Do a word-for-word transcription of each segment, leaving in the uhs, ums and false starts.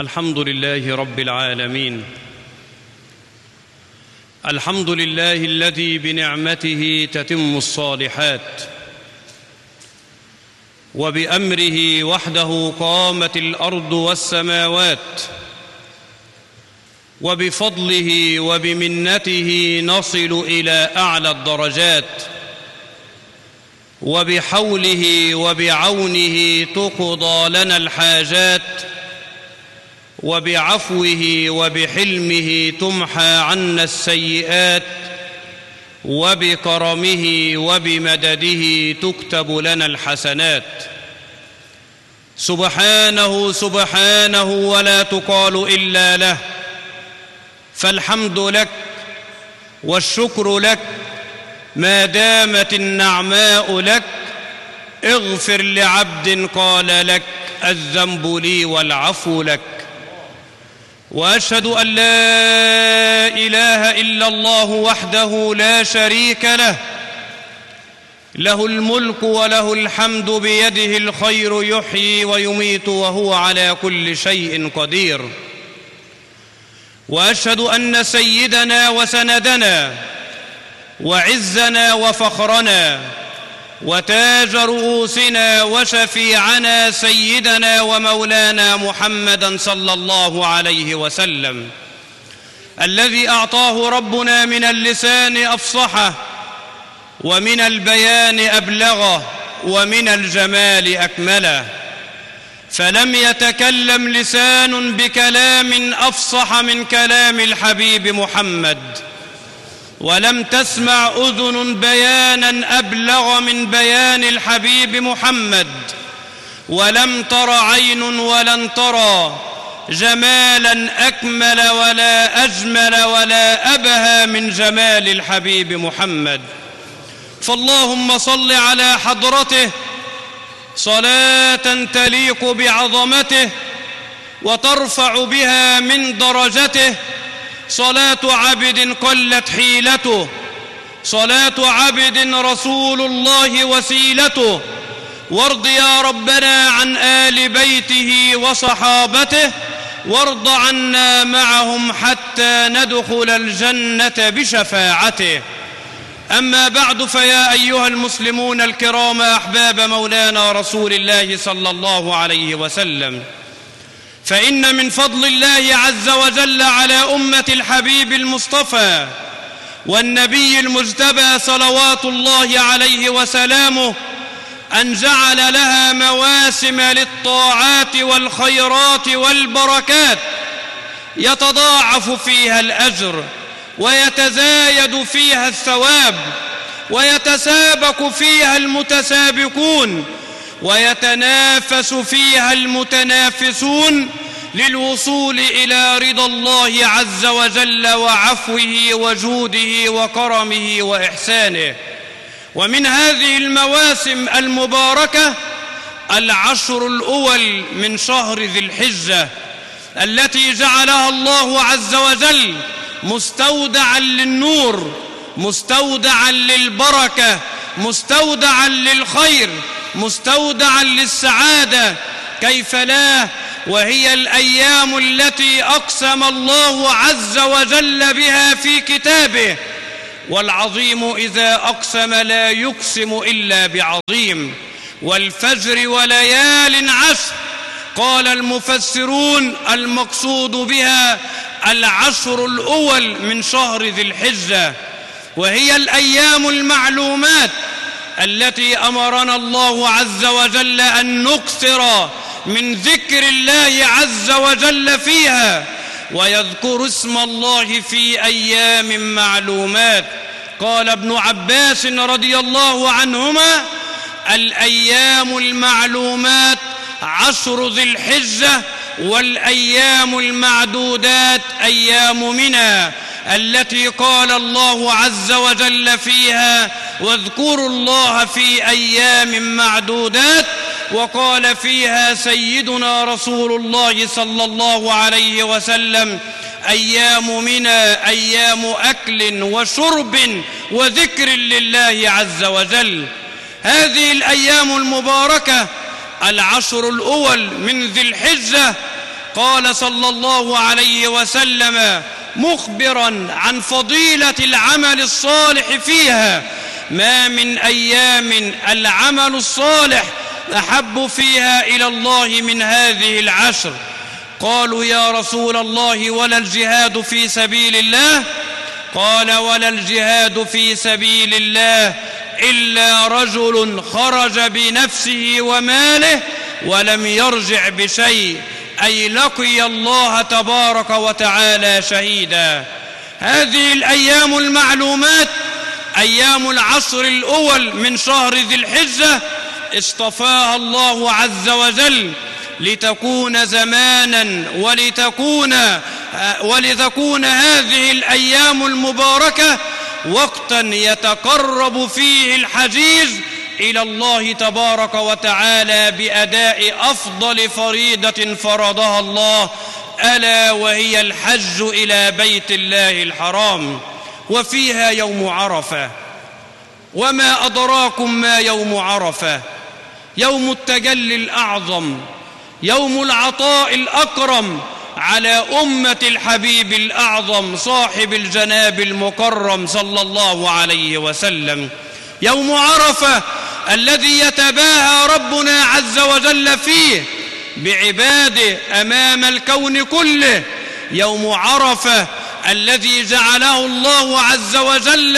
الحمد لله رب العالمين. الحمد لله الذي بنعمته تتم الصالحات، وبأمره وحده قامت الأرض والسماوات، وبفضله وبمنته نصل إلى أعلى الدرجات، وبحوله وبعونه تقضى لنا الحاجات، وبعفوه وبحلمه تمحى عنا السيئات، وبكرمه وبمدده تكتب لنا الحسنات. سبحانه سبحانه ولا تقال إلا له، فالحمد لك والشكر لك ما دامت النعماء لك. اغفر لعبد قال لك الذنب لي والعفو لك. وأشهد أن لا إله إلا الله وحده لا شريك له، له الملك وله الحمد بيده الخير يحيي ويميت وهو على كل شيء قدير. وأشهد أن سيدنا وسندنا وعزنا وفخرنا وتاج رؤوسنا وشفيعنا سيدنا ومولانا محمدًا صلى الله عليه وسلم، الذي أعطاه ربنا من اللسان أفصحه، ومن البيان أبلغه، ومن الجمال أكمله. فلم يتكلم لسان بكلام أفصح من كلام الحبيب محمد، ولم تسمع أذن بيانا أبلغ من بيان الحبيب محمد، ولم تر عين ولن ترى جمالا أكمل ولا أجمل ولا أبهى من جمال الحبيب محمد. فاللهم صل على حضرته صلاة تليق بعظمته وترفع بها من درجته، صلاة عبد قلت حيلته، صلاة عبد رسول الله وسيلته. وارض يا ربنا عن آل بيته وصحابته، وارض عنا معهم حتى ندخل الجنة بشفاعته. أما بعد، فيا أيها المسلمون الكرام أحباب مولانا رسول الله صلى الله عليه وسلم، فإن من فضل الله عز وجل على أمة الحبيب المصطفى والنبي المجتبى صلوات الله عليه وسلامه أن جعل لها مواسم للطاعات والخيرات والبركات يتضاعف فيها الأجر، ويتزايد فيها الثواب، ويتسابق فيها المتسابقون، ويتنافس فيها المتنافسون للوصول إلى رضا الله عز وجل وعفوه وجوده وكرمه وإحسانه. ومن هذه المواسم المباركة العشر الأول من شهر ذي الحجة، التي جعلها الله عز وجل مستودعا للنور، مستودعا للبركة، مستودعا للخير، مستودعا للسعادة. كيف لا وهي الأيام التي أقسم الله عز وجل بها في كتابه، والعظيم إذا أقسم لا يقسم إلا بعظيم، والفجر وليال عشر. قال المفسرون المقصود بها العشر الأول من شهر ذي الحجة، وهي الأيام المعلومات التي أمرنا الله عز وجل أن نكثر من ذكر الله عز وجل فيها، ويذكر اسم الله في أيام معلومات. قال ابن عباس رضي الله عنهما: الأيام المعلومات عشر ذي الحجة، والأيام المعدودات أيام منى، التي قال الله عز وجل فيها: واذكروا الله في أيام معدودات. وقال فيها سيدنا رسول الله صلى الله عليه وسلم: أيام منى أيام أكل وشرب وذكر لله عز وجل. هذه الأيام المباركة العشر الأول من ذي الحجة قال صلى الله عليه وسلم مخبرا عن فضيلة العمل الصالح فيها: ما من أيام العمل الصالح أحب فيها إلى الله من هذه العشر. قالوا يا رسول الله ولا الجهاد في سبيل الله؟ قال ولا الجهاد في سبيل الله إلا رجل خرج بنفسه وماله ولم يرجع بشيء، أي لقي الله تبارك وتعالى شهيدا. هذه الأيام المعلومات أيام العشر الأول من شهر ذي الحجة اصطفاها الله عز وجل لتكون زمانا ولتكون ولتكون هذه الأيام المباركة وقتا يتقرب فيه الحجيج إلى الله تبارك وتعالى بأداء أفضل فريضة فرضها الله، ألا وهي الحج إلى بيت الله الحرام. وفيها يوم عرفة. وما أدراكم ما يوم عرفة؟ يوم التجلي الأعظم، يوم العطاء الأكرم على أمة الحبيب الأعظم صاحب الجناب المكرم صلى الله عليه وسلم. يوم عرفة الذي يتباهى ربنا عز وجل فيه بعباده أمام الكون كله. يوم عرفة الذي جعله الله عز وجل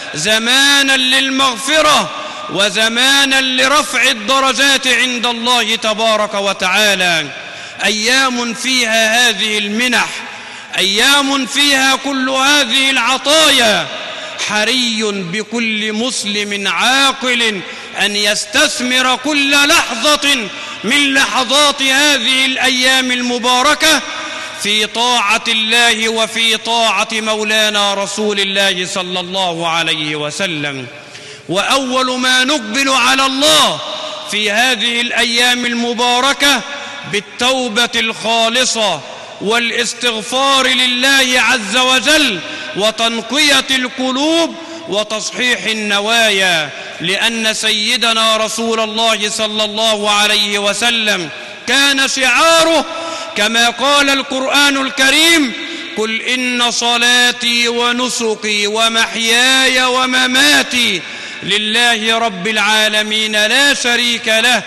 زمانا للمغفرة وزمانا لرفع الدرجات عند الله تبارك وتعالى. أيام فيها هذه المنح، أيام فيها كل هذه العطايا. حري بكل مسلم عاقل أن يستثمر كل لحظة من لحظات هذه الأيام المباركة في طاعة الله وفي طاعة مولانا رسول الله صلى الله عليه وسلم. وأول ما نقبل على الله في هذه الأيام المباركة بالتوبة الخالصة والاستغفار لله عز وجل وتنقية القلوب وتصحيح النوايا، لأن سيدنا رسول الله صلى الله عليه وسلم كان شعاره كما قال القرآن الكريم: قل إن صلاتي ونسكي ومحياي ومماتي لله رب العالمين لا شريك له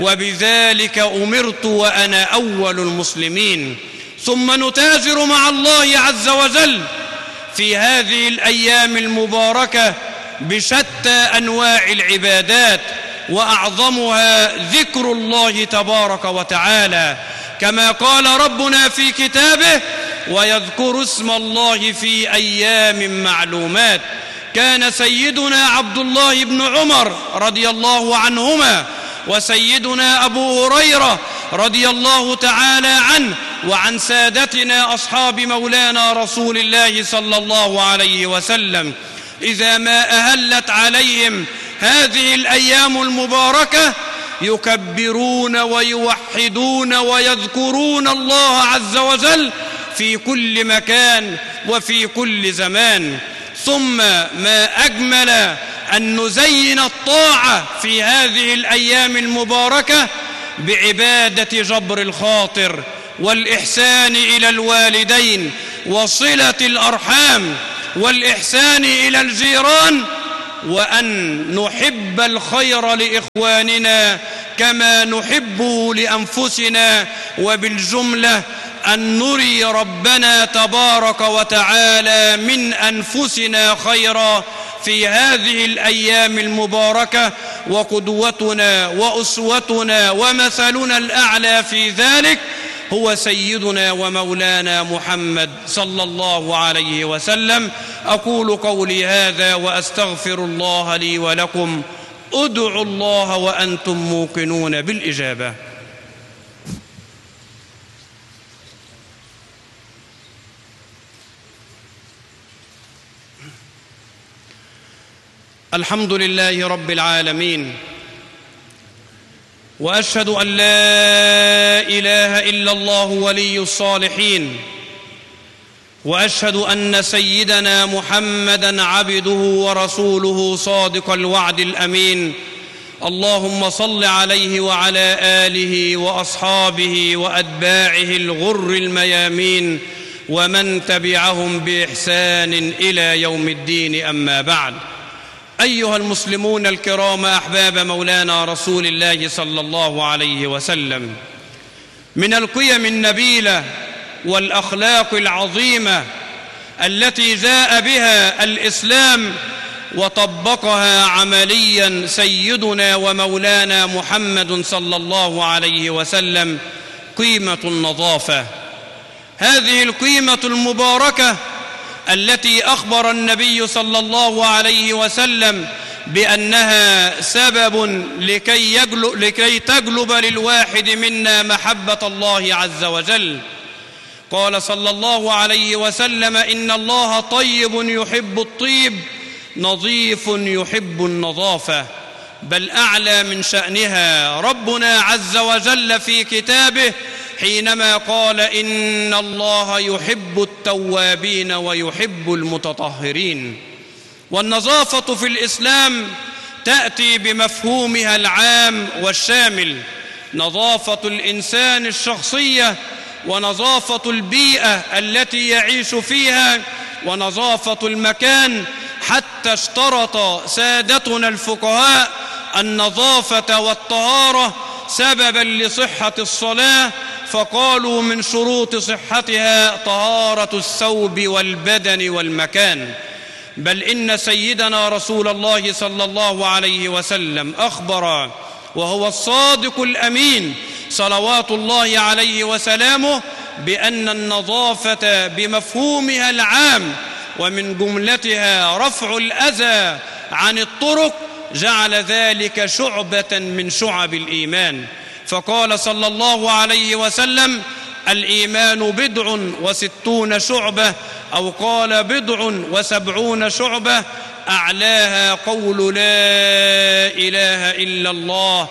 وبذلك أمرت وأنا أول المسلمين. ثم نتاجر مع الله عز وجل في هذه الأيام المباركة بشتى أنواع العبادات، وأعظمها ذكر الله تبارك وتعالى، كما قال ربنا في كتابه: ويذكر اسم الله في أيام معلومات. كان سيدنا عبد الله بن عمر رضي الله عنهما وسيدنا أبو هريرة رضي الله تعالى عنه وعن سادتنا أصحاب مولانا رسول الله صلى الله عليه وسلم إذا ما أهلت عليهم هذه الأيام المباركة يكبرون ويوحدون ويذكرون الله عز وجل في كل مكان وفي كل زمان. ثم ما أجمل أن نزين الطاعة في هذه الأيام المباركة بعبادة جبر الخاطر والإحسان إلى الوالدين وصلة الأرحام والإحسان إلى الجيران، وأن نحب الخير لإخواننا كما نحبه لأنفسنا، وبالجملة أن نري ربنا تبارك وتعالى من أنفسنا خيرا في هذه الأيام المباركة. وقدوتنا وأسوتنا ومثلنا الأعلى في ذلك هو سيدنا ومولانا محمد صلى الله عليه وسلم. أقول قولي هذا وأستغفر الله لي ولكم. ادعوا الله وأنتم موقنون بالإجابة. الحمد لله رب العالمين، وأشهد أن لا إله إلا الله ولي الصالحين، وأشهد أن سيدنا محمدًا عبده ورسوله صادق الوعد الأمين، اللهم صل عليه وعلى آله وأصحابه وأتباعه الغر الميامين ومن تبعهم بإحسان إلى يوم الدين. أما بعد، أيها المسلمون الكرام أحباب مولانا رسول الله صلى الله عليه وسلم، من القيم النبيلة والأخلاق العظيمة التي جاء بها الإسلام وطبقها عمليا سيدنا ومولانا محمد صلى الله عليه وسلم قيمة النظافة. هذه القيمة المباركة التي أخبر النبي صلى الله عليه وسلم بأنها سبب لكي, يجلب لكي تجلب للواحد منا محبة الله عز وجل. قال صلى الله عليه وسلم: إن الله طيب يحب الطيب، نظيف يحب النظافة. بل أعلى من شأنها ربنا عز وجل في كتابه حينما قال: إن الله يحب التوابين ويحب المتطهرين. والنظافة في الإسلام تأتي بمفهومها العام والشامل: نظافة الإنسان الشخصية، ونظافة البيئة التي يعيش فيها، ونظافة المكان، حتى اشترط سادتنا الفقهاء النظافة والطهارة سببا لصحة الصلاة، فقالوا من شروط صحتها طهارة الثوب والبدن والمكان. بل إن سيدنا رسول الله صلى الله عليه وسلم أخبر وهو الصادق الأمين صلوات الله عليه وسلامه بأن النظافة بمفهومها العام ومن جملتها رفع الأذى عن الطرق جعل ذلك شعبة من شعب الإيمان. فقال صلى الله عليه وسلم: الإيمان بضع وستون شعبة، أو قال بضع وسبعون شعبة، أعلاها قول لا إله إلا الله،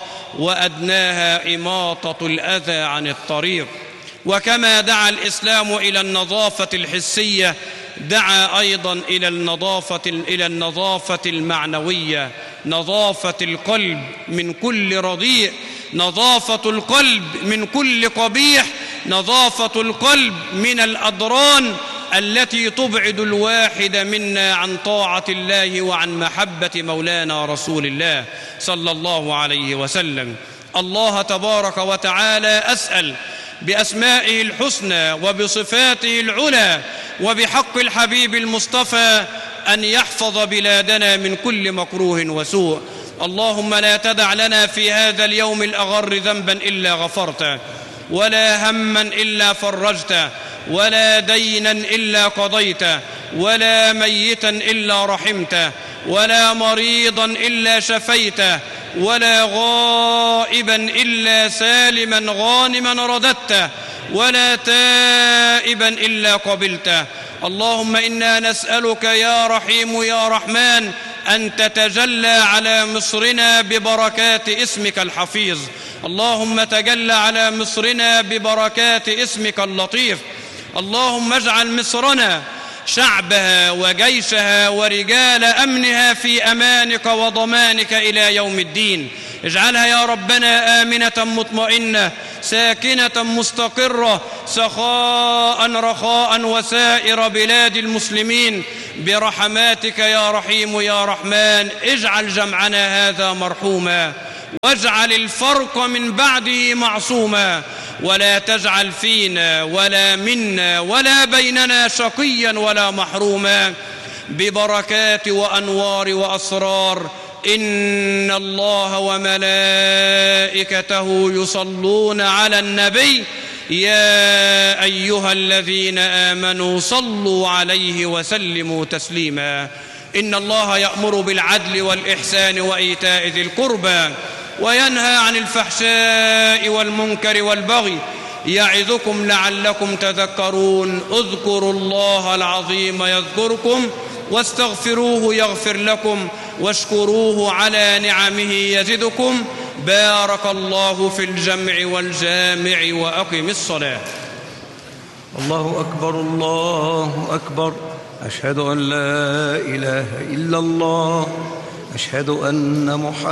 وأدناها إماطة الأذى عن الطريق. وكما دعا الإسلام إلى النظافة الحسية، دعا أيضا إلى النظافة إلى النظافة المعنوية، نظافة القلب من كل رديء، نظافة القلب من كل قبيح، نظافة القلب من الأضران التي تبعد الواحد منا عن طاعة الله وعن محبة مولانا رسول الله صلى الله عليه وسلم. الله تبارك وتعالى أسأل بأسمائه الحسنى وبصفاته العلى وبحق الحبيب المصطفى أن يحفظ بلادنا من كل مكروه وسوء. اللهم لا تدع لنا في هذا اليوم الأغر ذنبا إلا غفرته، ولا هما إلا فرجته، ولا دينا إلا قضيته، ولا ميتا إلا رحمته، ولا مريضا إلا شفيته، ولا غائبا إلا سالما غانما رددته، ولا تائبا إلا قبلته. اللهم إنا نسألك يا رحيم يا رحمن أن تتجلى على مصرنا ببركات اسمك الحفيظ. اللهم تجلى على مصرنا ببركات اسمك اللطيف. اللهم اجعل مصرنا شعبها وجيشها ورجال أمنها في أمانك وضمانك إلى يوم الدين. اجعلها يا ربنا آمنة مطمئنة ساكنة مستقرة سخاء رخاء وسائر بلاد المسلمين برحماتك يا رحيم يا رحمن. اجعل جمعنا هذا مرحوما، واجعل الفرق من بعده معصوما، ولا تجعل فينا ولا منا ولا بيننا شقيا ولا محروما، ببركات وأنوار وأسرار إن الله وملائكته يصلون على النبي يا أيها الذين آمنوا صلوا عليه وسلموا تسليما. إن الله يأمر بالعدل والإحسان وإيتاء ذي القربى وينهى عن الفحشاء والمنكر والبغي يعظكم لعلكم تذكرون. اذكروا الله العظيم يذكركم واستغفروه يغفر لكم واشكروه على نعمه يزدكم. بارك الله في الجمع والجامع وأقم الصلاة. الله أكبر الله أكبر. أشهد أن لا إله إلا الله. أشهد أن محمد